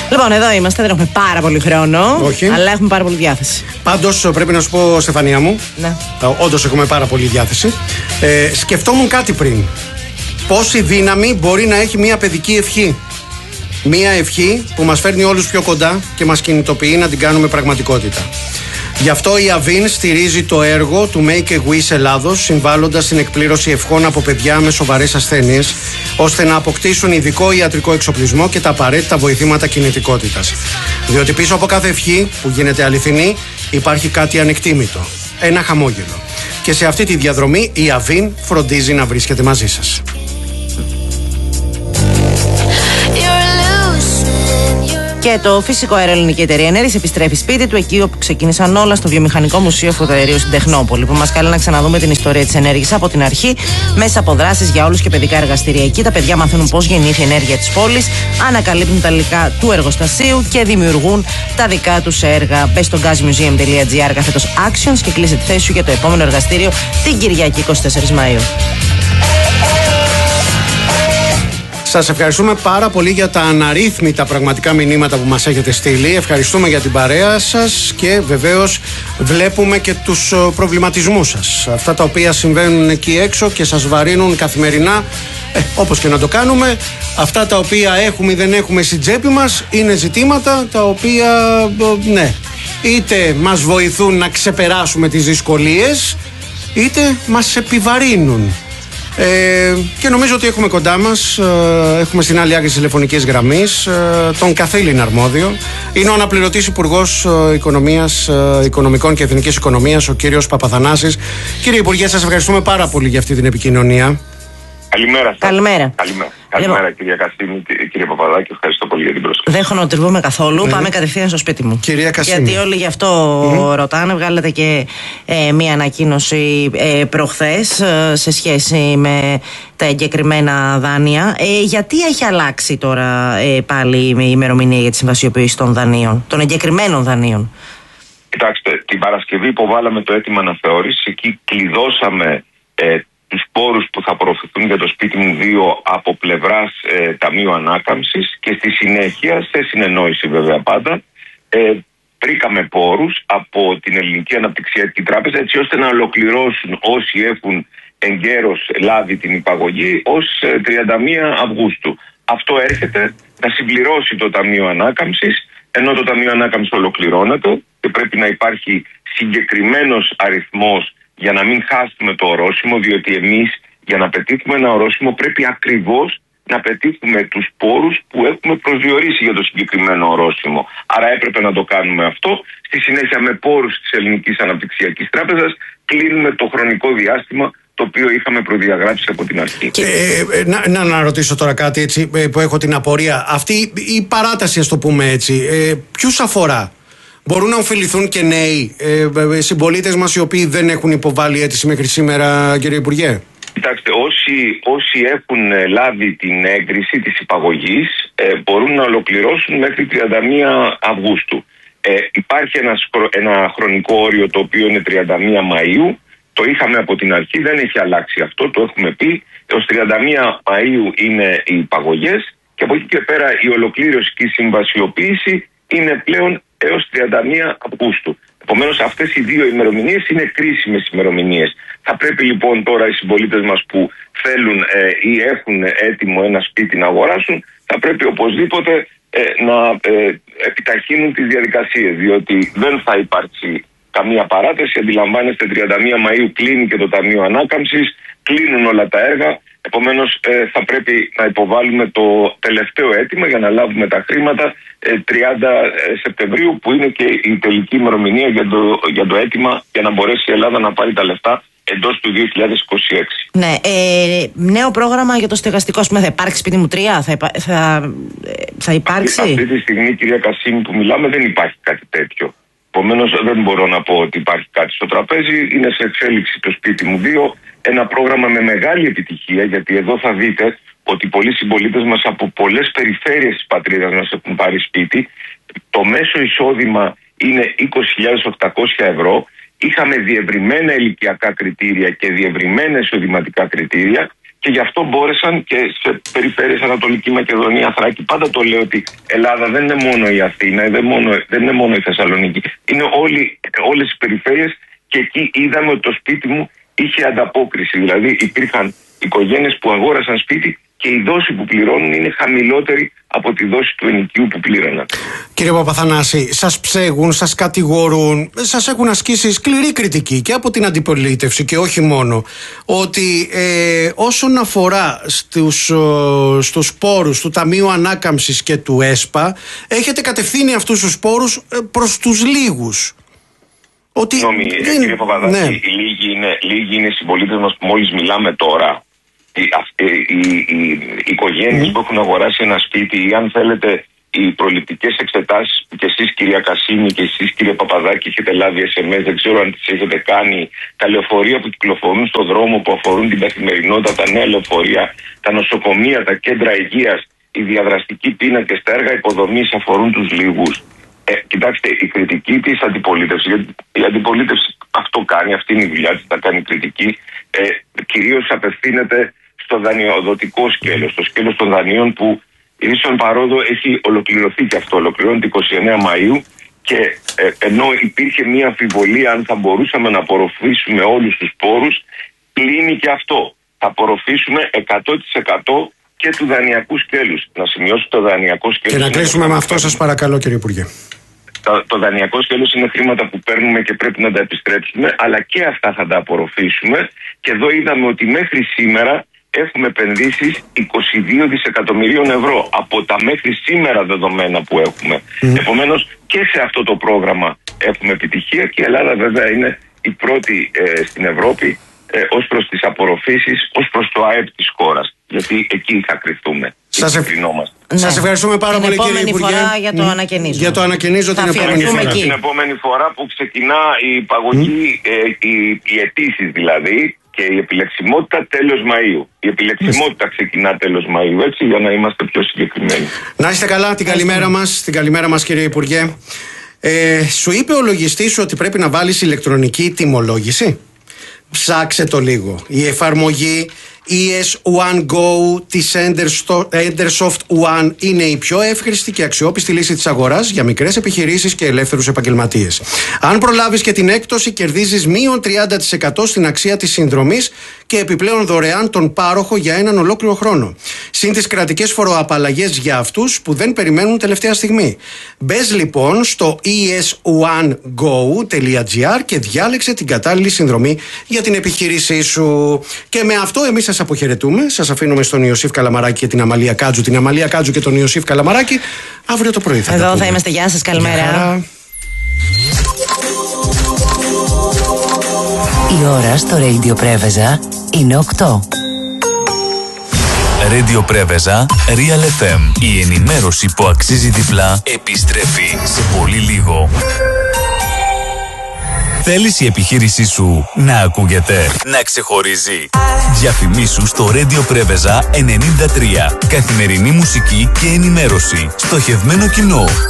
Λοιπόν, εδώ είμαστε, δεν έχουμε πάρα πολύ χρόνο. Όχι. Αλλά έχουμε πάρα πολύ διάθεση. Πάντως πρέπει να σου πω, Στεφανία μου, Ναι. όντως έχουμε πάρα πολύ διάθεση. Σκεφτόμουν κάτι πριν. Πόση δύναμη μπορεί να έχει μια παιδική ευχή. Μια ευχή που μας φέρνει όλους πιο κοντά και μας κινητοποιεί να την κάνουμε πραγματικότητα. Γι' αυτό η Αβίν στηρίζει το έργο του Make a Wish Ελλάδος, συμβάλλοντας στην εκπλήρωση ευχών από παιδιά με σοβαρές ασθένειες, ώστε να αποκτήσουν ειδικό ιατρικό εξοπλισμό και τα απαραίτητα βοηθήματα κινητικότητας. Διότι πίσω από κάθε ευχή που γίνεται αληθινή υπάρχει κάτι ανεκτήμητο. Ένα χαμόγελο. Και σε αυτή τη διαδρομή η Αβίν φροντίζει να βρίσκεται μαζί σας. Και το φυσικό αέριο Ελληνική Εταιρεία Ενέργειας επιστρέφει σπίτι του, εκεί όπου ξεκίνησαν όλα, στο Βιομηχανικό Μουσείο Φωτοαερίου στην Τεχνόπολη, που μας καλεί να ξαναδούμε την ιστορία της ενέργειας από την αρχή, μέσα από δράσεις για όλους και παιδικά εργαστήρια. Εκεί τα παιδιά μαθαίνουν πώς γεννήθηκε η ενέργεια της πόλης, ανακαλύπτουν τα υλικά του εργοστασίου και δημιουργούν τα δικά τους έργα. Μπες στο gazmuseum.gr / actions και κλείσε τη θέση σου για το επόμενο εργαστήριο την Κυριακή 24 Μαΐου. Σας ευχαριστούμε πάρα πολύ για τα αναρρύθμιτα πραγματικά μηνύματα που μας έχετε στείλει. Ευχαριστούμε για την παρέα σας και βεβαίως βλέπουμε και τους προβληματισμούς σας. Αυτά τα οποία συμβαίνουν εκεί έξω και σας βαρύνουν καθημερινά, όπως και να το κάνουμε. Αυτά τα οποία έχουμε ή δεν έχουμε στην τσέπη μας είναι ζητήματα τα οποία, ναι, είτε μας βοηθούν να ξεπεράσουμε τις δυσκολίες, είτε μας επιβαρύνουν. Και νομίζω ότι έχουμε κοντά μας, έχουμε στην άλλη άκρη της τηλεφωνικής γραμμής τον καθήλυνα αρμόδιο. Είναι ο αναπληρωτής Υπουργός Οικονομικών και Εθνικής Οικονομίας, ο κύριος Παπαθανάσης. Κύριε Υπουργέ, σας ευχαριστούμε πάρα πολύ για αυτή την επικοινωνία. Καλημέρα σας. Καλημέρα. Καλημέρα κυρία Κασίμη, κύριε Παπαδάκη, ευχαριστώ πολύ για την πρόσκληση. Δεν χρονοτριβούμε καθόλου, πάμε κατευθείαν στο σπίτι μου. Κυρία Κασίμη. Γιατί όλοι γι' αυτό ρωτάνε, βγάλετε και μία ανακοίνωση προχθές σε σχέση με τα εγκεκριμένα δάνεια. Γιατί έχει αλλάξει τώρα πάλι η ημερομηνία για τη συμβασιοποίηση των δανείων, των εγκεκριμένων δανείων? Κοιτάξτε, την Παρασκευή υποβάλαμε το αίτημα αναθεώρησης, εκεί κλειδώσαμε τους πόρους που θα προωθηθούν για το σπίτι μου 2 από πλευράς Ταμείου Ανάκαμψης, και στη συνέχεια, σε συνεννόηση βέβαια πάντα, βρήκαμε πόρους από την Ελληνική Αναπτυξιακή Τράπεζα, έτσι ώστε να ολοκληρώσουν όσοι έχουν εγκαίρως λάβει την υπαγωγή ως 31 Αυγούστου. Αυτό έρχεται να συμπληρώσει το Ταμείο Ανάκαμψης, ενώ το Ταμείο Ανάκαμψης ολοκληρώνεται και πρέπει να υπάρχει συγκεκριμένος αριθμός για να μην χάσουμε το ορόσημο, διότι εμείς για να πετύχουμε ένα ορόσημο πρέπει ακριβώς να πετύχουμε τους πόρους που έχουμε προσδιορίσει για το συγκεκριμένο ορόσημο. Άρα έπρεπε να το κάνουμε αυτό. Στη συνέχεια, με πόρους της Ελληνικής Αναπτυξιακής Τράπεζας, κλείνουμε το χρονικό διάστημα το οποίο είχαμε προδιαγράψει από την αρχή. Να ρωτήσω τώρα κάτι έτσι, που έχω την απορία. Αυτή η παράταση, ας το πούμε έτσι, ποιους αφορά? Μπορούν να ωφεληθούν και νέοι συμπολίτες μας οι οποίοι δεν έχουν υποβάλει αίτηση μέχρι σήμερα, κύριε Υπουργέ? Κοιτάξτε, όσοι έχουν λάβει την έγκριση της υπαγωγής μπορούν να ολοκληρώσουν μέχρι 31 Αυγούστου. Υπάρχει ένα χρονικό όριο το οποίο είναι 31 Μαΐου. Το είχαμε από την αρχή, δεν έχει αλλάξει αυτό, το έχουμε πει. Έως 31 Μαΐου είναι οι υπαγωγές και από εκεί και πέρα η ολοκλήρωση και η συμβασιοποίηση είναι πλέον έως 31 Αυγούστου. Επομένως, αυτές οι 2 ημερομηνίες είναι κρίσιμες ημερομηνίες. Θα πρέπει λοιπόν τώρα οι συμπολίτες μας που θέλουν ή έχουν έτοιμο ένα σπίτι να αγοράσουν, θα πρέπει οπωσδήποτε να επιταχύνουν τις διαδικασίες, διότι δεν θα υπάρξει καμία παράταση. Αντιλαμβάνεστε, 31 Μαΐου κλείνει και το Ταμείο Ανάκαμψης, κλείνουν όλα τα έργα. Επομένως, θα πρέπει να υποβάλουμε το τελευταίο αίτημα για να λάβουμε τα χρήματα 30 Σεπτεμβρίου, που είναι και η τελική ημερομηνία για το αίτημα, για να μπορέσει η Ελλάδα να πάρει τα λεφτά εντός του 2026. Ναι, νέο πρόγραμμα για το στεγαστικό, θα υπάρξει σπίτι μου 3, θα υπάρξει? Αυτή τη στιγμή, κυρία Κασίμη, που μιλάμε, δεν υπάρχει κάτι τέτοιο. Επομένως, δεν μπορώ να πω ότι υπάρχει κάτι στο τραπέζι. Είναι σε εξέλιξη το σπίτι μου 2. Ένα πρόγραμμα με μεγάλη επιτυχία, γιατί εδώ θα δείτε ότι πολλοί συμπολίτες μας από πολλές περιφέρειες της πατρίδας μας έχουν πάρει σπίτι. Το μέσο εισόδημα είναι 20.800 ευρώ. Είχαμε διευρυμένα ηλικιακά κριτήρια και διευρυμένα εισοδηματικά κριτήρια Και γι' αυτό μπόρεσαν και σε περιφέρειες Ανατολική Μακεδονία, Θράκη. Πάντα το λέω ότι Ελλάδα δεν είναι μόνο η Αθήνα, δεν είναι μόνο η Θεσσαλονίκη. Είναι όλες οι περιφέρειες, και εκεί είδαμε ότι το σπίτι μου είχε ανταπόκριση. Δηλαδή υπήρχαν οικογένειες που αγόρασαν σπίτι και η δόση που πληρώνουν είναι χαμηλότερη από τη δόση του ενοικίου που πλήρωναν. Κύριε Παπαθανάση, σας ψέγουν, σας κατηγορούν, σας έχουν ασκήσει σκληρή κριτική και από την αντιπολίτευση και όχι μόνο, ότι όσον αφορά στους πόρους του Ταμείου Ανάκαμψης και του ΕΣΠΑ, έχετε κατευθύνει αυτούς τους πόρους προς τους λίγους. Συγγνώμη, κύριε Παπαδάκη, ναι. λίγοι είναι οι συμπολίτες μας που μόλις μιλάμε τώρα. Οι οικογένειες που έχουν αγοράσει ένα σπίτι, ή αν θέλετε οι προληπτικές εξετάσεις που και εσείς κυρία Κασίμη και εσείς κύριε Παπαδάκη έχετε λάβει SMS, δεν ξέρω αν τις έχετε κάνει, τα λεωφορεία που κυκλοφορούν στον δρόμο που αφορούν την καθημερινότητα, τα νέα λεωφορεία, τα νοσοκομεία, τα κέντρα υγείας, οι διαδραστικοί πίνακες, τα έργα υποδομής αφορούν τους λίγους. Κοιτάξτε, η κριτική της αντιπολίτευσης, γιατί η αντιπολίτευση αυτό κάνει, αυτή είναι η δουλειά της, θα κάνει κριτική, κυρίως απευθύνεται στο δανειοδοτικό σκέλος, στο σκέλος των δανείων που ίσον παρόδο έχει ολοκληρωθεί και αυτό, ολοκληρώνεται 29 Μαΐου και ενώ υπήρχε μια αμφιβολία αν θα μπορούσαμε να απορροφήσουμε όλους τους πόρους, κλείνει και αυτό. Θα απορροφήσουμε 100% και του δανειακού σκέλους. Να σημειώσω το δανειακό σκέλος. Και να κλείσουμε με αυτό, σας παρακαλώ, κύριε Υπουργέ. Το δανειακό σκέλος είναι χρήματα που παίρνουμε και πρέπει να τα επιστρέψουμε, αλλά και αυτά θα τα απορροφήσουμε. Και εδώ είδαμε ότι μέχρι σήμερα έχουμε επενδύσεις 22 δισεκατομμυρίων ευρώ από τα μέχρι σήμερα δεδομένα που έχουμε. Επομένως και σε αυτό το πρόγραμμα έχουμε επιτυχία και η Ελλάδα βέβαια είναι η πρώτη στην Ευρώπη ως προς τις απορροφήσεις, ως προς το ΑΕΠ της χώρας. Γιατί εκεί θα κρυφτούμε. Σας ευχαριστούμε πάρα πολύ, κύριε Υπουργέ. Την επόμενη φορά για το ανακαινίζω. Για το ανακαινίζω την επόμενη φορά. Την επόμενη φορά που ξεκινά η υπαγωγή, οι αιτήσεις δηλαδή, και η επιλεξιμότητα τέλος Μαΐου. Η επιλεξιμότητα ξεκινά τέλος Μαΐου, έτσι, για να είμαστε πιο συγκεκριμένοι. Να είστε καλά, την καλημέρα μας, κύριε Υπουργέ. Σου είπε ο λογιστής σου ότι πρέπει να βάλεις ηλεκτρονική τιμολόγηση? Ψάξε το λίγο. Η εφαρμογή ES1 Go της Endersoft One είναι η πιο εύχρηστη και αξιόπιστη λύση της αγοράς για μικρές επιχειρήσεις και ελεύθερους επαγγελματίες. Αν προλάβεις και την έκπτωση, κερδίζεις μείον 30% στην αξία της συνδρομής και επιπλέον δωρεάν τον πάροχο για έναν ολόκληρο χρόνο. Συν τις κρατικές φοροαπαλλαγές για αυτούς που δεν περιμένουν τελευταία στιγμή. Μπες λοιπόν στο es1go.gr και διάλεξε την κατάλληλη συνδρομή για την επιχείρησή σου. Και με αυτό εμείς σας αποχαιρετούμε. Σας αφήνουμε στον Ιωσήφ Καλαμαράκη και την Αμαλία Κάτζου. Την Αμαλία Κάτζου και τον Ιωσήφ Καλαμαράκη αύριο το πρωί. Εδώ θα είμαστε. Γεια σας, καλημέρα. Η ώρα στο Radio Πρέβεζα είναι 8. Radio Πρέβεζα, Real FM. Η ενημέρωση που αξίζει διπλά επιστρέφει σε πολύ λίγο. Θέλεις η επιχείρησή σου να ακούγεται, να ξεχωρίζει? Διαφημίσου στο Radio Πρέβεζα 93. Καθημερινή μουσική και ενημέρωση. Στοχευμένο κοινό.